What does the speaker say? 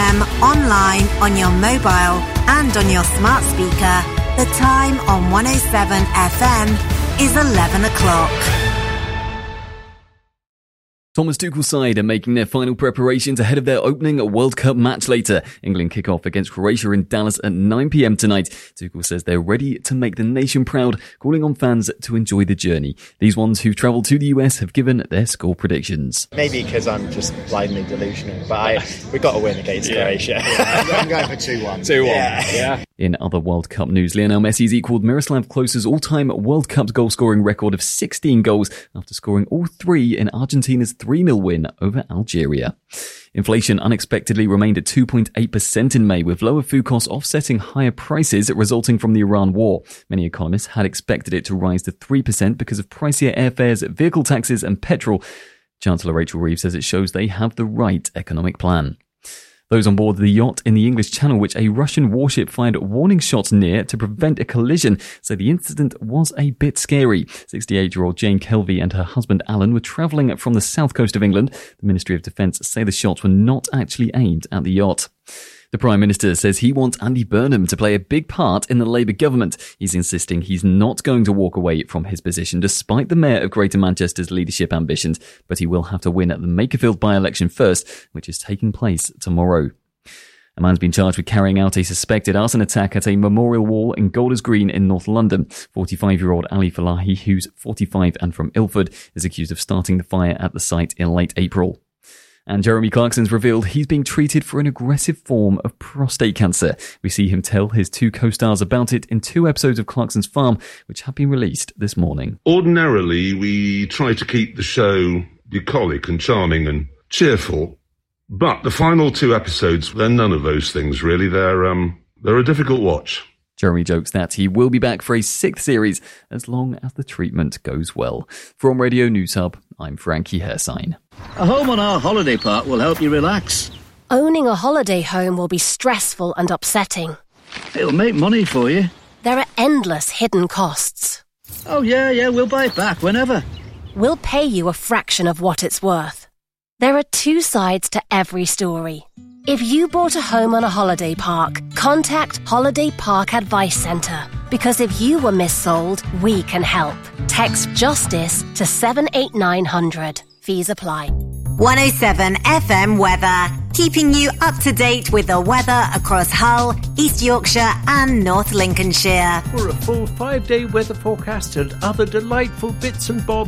FM, online, on your mobile and on your smart speaker. The time on 107 FM is 11 o'clock. Thomas Tuchel's side are making their final preparations ahead of their opening World Cup match later. England kick off against Croatia in Dallas at 9 p.m. tonight. Tuchel says they're ready to make the nation proud, calling on fans to enjoy the journey. These ones who've travelled to the US have given their score predictions. Maybe because I'm just blindly delusional, but we've got to win against Croatia. I'm going for 2-1. 2-1. Yeah. In other World Cup news, Lionel Messi's equalled Miroslav Klose's all-time World Cup goal-scoring record of 16 goals after scoring all three in Argentina's 3-0 win over Algeria. Inflation unexpectedly remained at 2.8% in May, with lower food costs offsetting higher prices resulting from the Iran war. Many economists had expected it to rise to 3% because of pricier airfares, vehicle taxes and petrol. Chancellor Rachel Reeves says it shows they have the right economic plan. Those on board the yacht in the English Channel, which a Russian warship fired warning shots near to prevent a collision, say the incident was a bit scary. 68-year-old Jane Kelvey and her husband Alan were travelling from the south coast of England. The Ministry of Defence say the shots were not actually aimed at the yacht. The Prime Minister says he wants Andy Burnham to play a big part in the Labour government. He's insisting he's not going to walk away from his position despite the Mayor of Greater Manchester's leadership ambitions, but he will have to win at the Makerfield by-election first, which is taking place tomorrow. A man's been charged with carrying out a suspected arson attack at a memorial wall in Golders Green in North London. 45-year-old Ali Falahi, who's 45 and from Ilford, is accused of starting the fire at the site in late April. And Jeremy Clarkson's revealed he's being treated for an aggressive form of prostate cancer. We see him tell his two co-stars about it in 2 episodes of Clarkson's Farm, which have been released this morning. Ordinarily, we try to keep the show bucolic and charming and cheerful, but the final 2 episodes, they're none of those things, really. They're a difficult watch. Jeremy jokes that he will be back for a 6th series as long as the treatment goes well. From Radio News Hub, I'm Frankie Hersign. A home on our holiday park will help you relax. Owning a holiday home will be stressful and upsetting. It'll make money for you. There are endless hidden costs. Oh, yeah, we'll buy it back whenever. We'll pay you a fraction of what it's worth. There are 2 sides to every story. If you bought a home on a holiday park, contact Holiday Park Advice Centre. Because if you were missold, we can help. Text JUSTICE to 78900. Fees apply. 107 FM weather, keeping you up to date with the weather across Hull, East Yorkshire and North Lincolnshire. For a full 5-day weather forecast and other delightful bits and bobs,